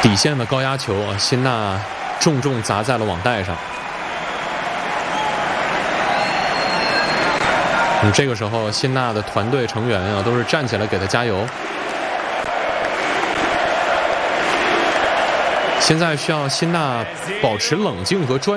底线的高压球啊，辛纳重重砸在了网带上。这个时候，辛纳的团队成员啊，都是站起来给他加油。现在需要辛纳保持冷静和专注。